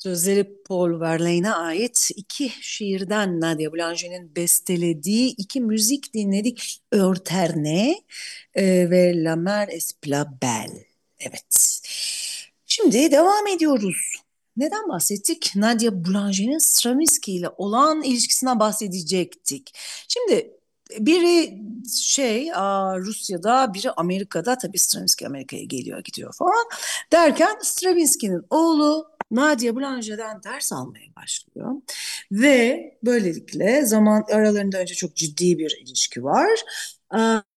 Sözleri Paul Verlaine'e ait iki şiirden Nadia Boulanger'in bestelediği iki müzik dinledik. Örterne ve La Mer est plus belle. Evet. Şimdi devam ediyoruz. Neden bahsettik? Nadia Boulanger'in Stravinsky ile olan ilişkisinden bahsedecektik. Şimdi biri Rusya'da, biri Amerika'da. Tabii Stravinsky Amerika'ya geliyor gidiyor falan. Derken Stravinsky'nin oğlu Nadia Boulanger'den ders almaya başlıyor. Ve böylelikle zaman aralarında önce çok ciddi bir ilişki var.